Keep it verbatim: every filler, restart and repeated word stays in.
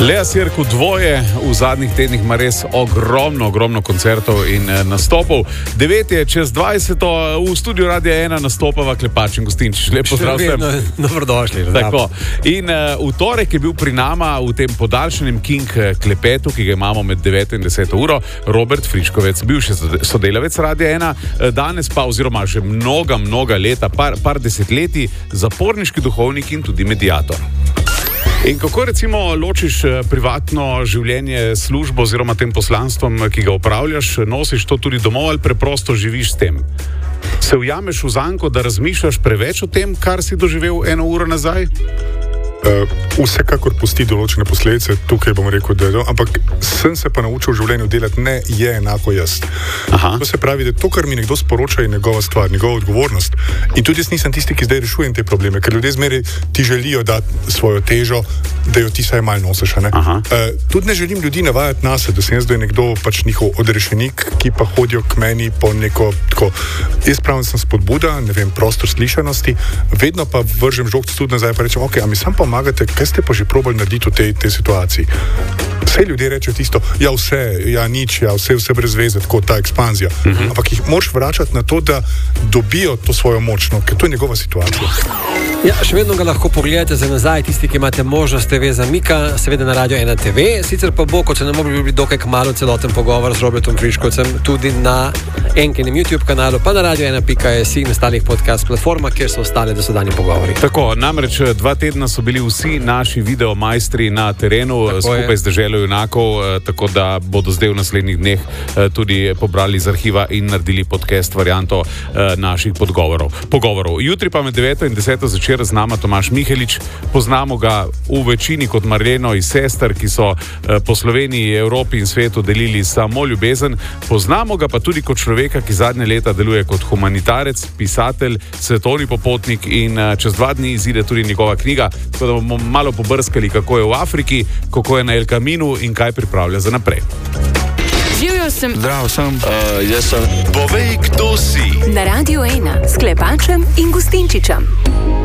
Lea Sirku dvoje, v zadnjih tednih ima res ogromno, ogromno koncertov in eh, nastopov. Devet je čez dvajseto, v studiu Radia ena nastopava Klepač in Gustinčič. Lep pozdrav vsem. Dobrodošli. Tako. In eh, v torek je bil pri nama v tem podaljšanem King klepetu, ki ga imamo med deveto in deseto uro, Robert Friškovec, bivši sodelavec Radia ena, danes pa oziroma že mnoga, mnoga leta, par, par desetletij, zaporniški duhovnik in tudi mediator. In kako recimo ločiš privatno življenje, službo oziroma tem poslanstvom, ki ga upravljaš, nosiš to tudi domov ali preprosto živiš s tem? Se ujameš v zanko, da razmišljaš preveč o tem, kar si doživel eno uro nazaj? Uh, vsekakor pusti določene posledice, tukaj bom rekel, da je to, ampak sem se pa naučil v življenju delati ne je enako jaz. Aha. To se pravi, da to, kar mi nekdo sporoča, je njegova stvar, njegova odgovornost. In tudi jaz nisem tisti, ki zdaj rešujem te probleme, ker ljudje zmeraj ti želijo dati svojo težo, da jo ti saj malo nosiš. Ne? Uh, tudi ne želim ljudi navajati na se, da sem jaz zdaj nekdo pač njihov odrešenik, ki pa hodijo k meni po neko tako. Jaz pravim, sem spodbuda, ne vem, prostor slišanosti, vedno pa vržem žogc tudi nazaj, pa rečem, ok, a mi sam pa pomagate, kaj ste pa že probali narediti v tej, tej situaciji. Vse ljudje rečejo tisto, ja vse, ja nič, ja vse, vse brez veze, tako ta ekspanzija. Uh-huh. Ampak jih moraš vračati na to, da dobijo to svojo moč, no, ker to je njegova situacija. Ja, še vedno ga lahko pogledate za nazaj, tisti, ki imate možnost te ve zamika, seveda na Radio ena te ve, sicer pa bo, kot se ne mogli biti dokaj kmalu celoten pogovor z Robertom Friškovcem, tudi na Enkinem YouTube kanalu, pa na radio ena pika es in ostalih podcast platformah, kjer so ostale dosedanji pogovori. Tako, namreč dva tedna so bili vsi naši videomajstri na terenu, tako skupaj je z Deželo junakov, tako da bodo zdaj v naslednjih dneh tudi pobrali iz arhiva in naredili podcast varianto naših podgovorov. Pogovorov. Jutri pa med deveto in deseto zvečer z nama Tomaž Mihelič. Poznamo ga v večini kot Marleno iz Sester, ki so po Sloveniji, Evropi in svetu delili samo ljubezen. Poznamo ga pa tudi kot človeka, ki zadnje leta deluje kot humanitarec, pisatelj, svetovni popotnik in čez dva dni izide tudi njegova knjiga, tako da bomo malo pobrskali, kako je v Afriki, kako je na El Caminu in kaj pripravlja za naprej. Živjo sem. Zdravo sem. Uh, jaz sem. Povej, kdo si. Na Radio ena s Klepačem in Gustinčičem.